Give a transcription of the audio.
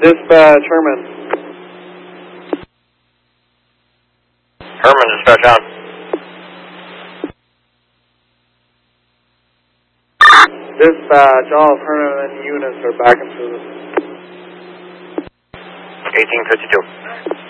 Dispatch, Herman. Herman, dispatch on. Dispatch, all of Herman units are back in service. 1852.